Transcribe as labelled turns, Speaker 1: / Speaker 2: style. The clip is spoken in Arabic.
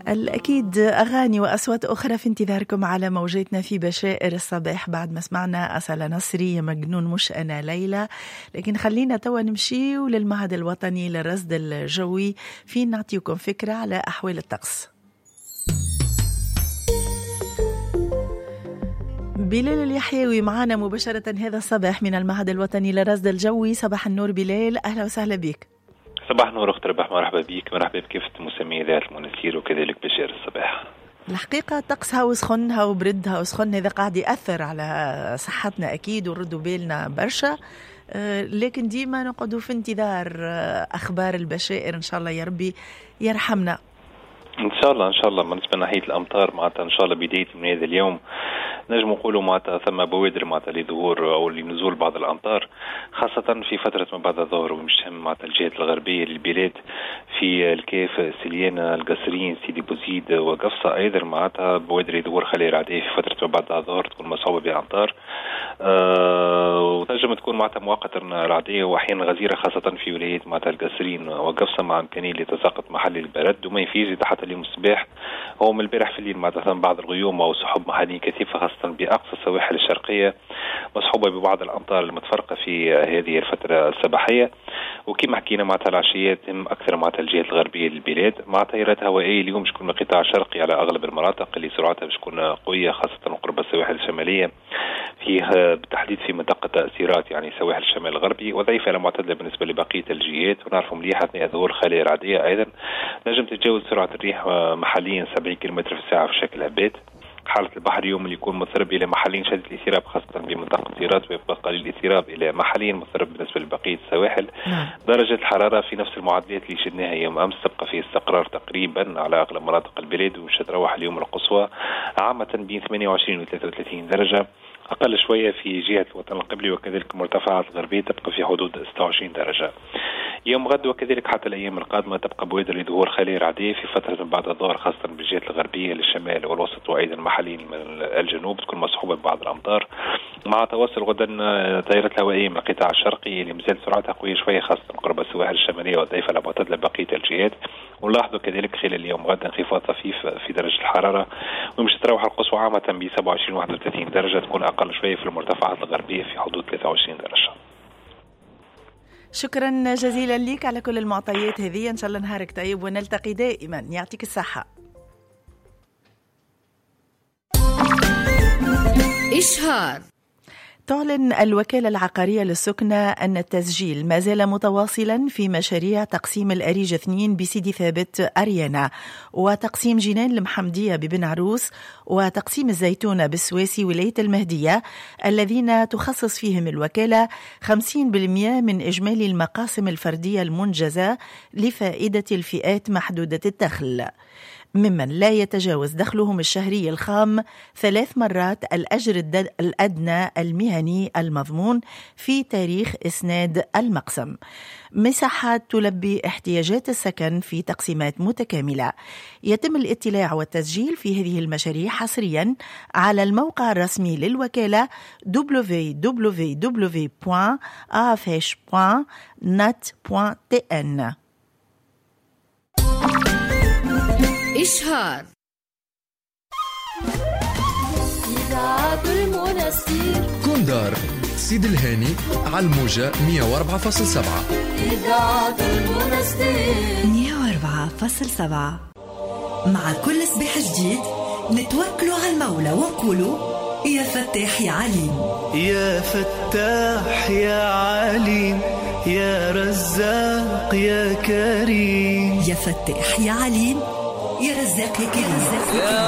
Speaker 1: الأكيد أغاني وأصوات أخرى في انتظاركم على موجتنا في بشائر الصباح بعد ما سمعنا أصالة نصري يا مجنون مش أنا ليلى. لكن خلينا توا نمشي للمعهد الوطني للرصد الجوي في نعطيكم فكرة على أحوال الطقس. بلال اليحيوي معنا مباشرة هذا الصباح من المعهد الوطني للرصد الجوي. صباح النور بلال، أهلا وسهلا بك.
Speaker 2: صباح النور أخت رباح، مرحبا بك، مرحبا بكافة مسمي ذات المنسير وكذلك بشير الصباح.
Speaker 1: الحقيقة طقسها وسخنها وبردها وسخن هذا قاعد يأثر على صحتنا أكيد ونردوا بالنا برشا، لكن ديما نقعدوا في انتظار أخبار البشائر إن شاء الله يا ربي يرحمنا.
Speaker 2: إن شاء الله بالنسبة لناحية الأمطار معناتها إن شاء الله بداية من هذا اليوم نجم نقولوا معناتها ثم بوادر معناتها لظهور أو لنزول بعض الأمطار، خاصة في فترة ما بعد الظهر ومشتم معناتها الجهات الغربية للبلاد في الكاف، سليانة، القصرين، سيدي بوزيد وقفصة، أيضا معناتها بوادر ظهور خليل عادية في فترة ما بعد الظهر تكون مصحوبة بأمطار وتنجم تكون معناتها مؤقتا رعدية وأحيانا غزيرة، خاصة في ولايات معناتها القصرين وقفصة مع إمكانية لتساقط محلي البرد، وما يفيز حتى اليوم الصباح هو من البارح في الليل معناتها بعض الغيوم أو سحب محلية كثيفة خاصة بأقصى السواحل الشرقية مصحوبة ببعض الأمطار المتفرقة في هذه الفترة الصباحية. وكما حكينا معناتها العشيات هم أكثر معناتها الجهات الغربية للبلاد مع تيارات هوائية اليوم بتكون من القطاع الشرقي على أغلب المناطق اللي سرعتها بتكون قوية خاصة قرب السواحل الشمالية، فيها بالتحديد في منطقة تأثيرات يعني سواحل الشمال الغربي، وضعيفة على معتدلة بالنسبة لبقية الجهات. ونعرف مليح أثناء ظهور خلية رعدية أيضا نجم تتجاوز سرعة الريح محليا 70 كم في الساعة في شكل هبات. حالة البحر اليوم اللي يكون مضطرب إلى محلين شديد الاضطراب خاصة بمنطقة طيرات، ويبقى قليل الاضطراب إلى محلين مضطرب بالنسبة لبقية السواحل. درجة الحرارة في نفس المعدلات اللي شدناها يوم أمس، تبقى في استقرار تقريبا على أغلب مناطق البلاد، ومش تروح اليوم القصوى عامة بين 28 و 33 درجة، أقل شوية في جهة الوطن القبلي وكذلك المرتفعات الغربية تبقى في حدود 26 درجة. يوم غد وكذلك حتى الأيام القادمة تبقى بوادر لظهور خليل عادية في فترة من بعد الظهر خاصة بالجهات الغربية للشمال والوسط وأيضا محليا من الجنوب تكون مصحوبة ببعض الأمطار، مع تواصل غدا تيارات الهوائية من القطاع الشرقي اللي مازال سرعتها قوية شوية خاصة قرب السواحل الشمالية والضيفة على معتدلة بقية الجهات. ونلاحظوا كذلك خلال اليوم غدا انخفاض طفيف في درجة الحرارة، ومش تروح القصوى عامة ب 27 و 31 درجة، تكون أقل شوية في المرتفعات الغربية في حدود 23 درجة.
Speaker 1: شكرا جزيلا لك على كل المعطيات هذه، إن شاء الله نهارك طيب ونلتقي دائما، يعطيك الصحة.
Speaker 3: إشهار.
Speaker 1: تعلن الوكالة العقارية للسكنة أن التسجيل ما زال متواصلا في مشاريع تقسيم الأريج 2 بسيدي ثابت أريانا، وتقسيم جنان المحمدية ببن عروس، وتقسيم الزيتونة بالسواسي ولاية المهدية، الذين تخصص فيهم الوكالة 50% من إجمالي المقاسم الفردية المنجزة لفائدة الفئات محدودة الدخل، ممن لا يتجاوز دخلهم الشهري الخام 3 مرات الأجر الأدنى المهني المضمون في تاريخ إسناد المقسم. مساحات تلبي احتياجات السكن في تقسيمات متكاملة. يتم الاطلاع والتسجيل في هذه المشاريع حصريا على الموقع الرسمي للوكالة www.afh.net.tn.
Speaker 3: إشهار.
Speaker 4: إذاعة المنسير
Speaker 5: كوندار سيد الهاني على الموجة 104.7.
Speaker 4: إذاعة المنسير
Speaker 6: 104.7. مع كل صباح جديد نتوكلوا على المولى ونقولوا يا فتاح يا عليم،
Speaker 7: يا فتاح يا عليم، يا رزاق يا كريم،
Speaker 6: يا فتاح يا عليم، يا رزاق يا كريم.